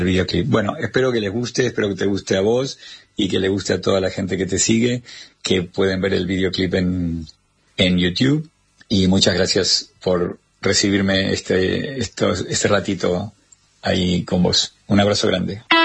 el videoclip. Bueno, espero que les guste, espero que te guste a vos y que le guste a toda la gente que te sigue, que pueden ver el videoclip en YouTube. Y muchas gracias por recibirme este ratito ahí con vos. Un abrazo grande.